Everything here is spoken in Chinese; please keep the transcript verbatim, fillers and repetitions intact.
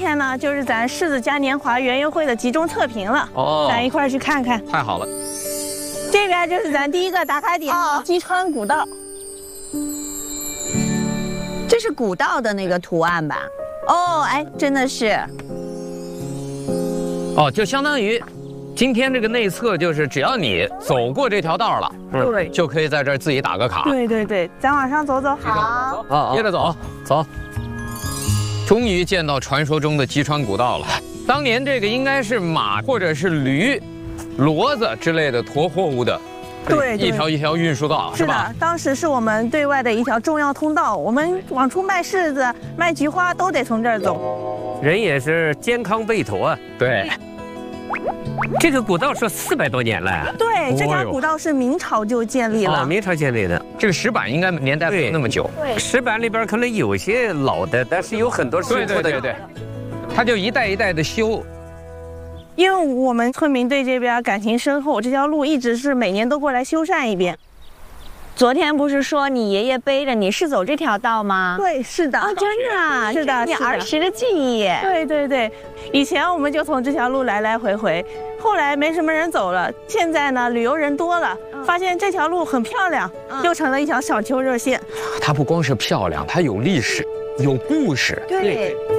天呢，就是咱柿子嘉年华园游会的集中测评了。哦，咱一块儿去看看。 太好了。 这边就是咱第一个打卡点，基川古道。 这是古道的那个图案吧？哦，哎，真的是。 哦，就相当于。 今天这个内测就是，只要你走过这条道了， 对， 就可以在这儿自己打个卡。 对对对，咱往上走走。 好， 啊，接着走，走。终于见到传说中的吉川古道了。当年这个应该是马或者是驴、骡子之类的驮货物的， 对， 一条一条运输道， 是吧？当时是我们对外的一条重要通道，我们往出卖柿子、卖菊花都得从这儿走。 人也是健康备妥啊。 对。 这个古道说四百多年了。 对，这条古道是明朝就建立了。 哦，明朝建立的。 这个石板应该年代没有那么久。 对， 石板里边可能有些老的，但是有很多是新的。 对对对对，它就一代一代的修。 因为我们村民对这边感情深厚，这条路一直是每年都过来修缮一遍。 昨天不是说你爷爷背着你是走这条道吗？ 对，是的。 哦，真的啊， 是的， 你儿时的记忆。 对对对，以前我们就从这条路来来回回，后来没什么人走了，现在呢旅游人多了，发现这条路很漂亮，又成了一条小丘热线。 它不光是漂亮，它有历史，有故事。 对。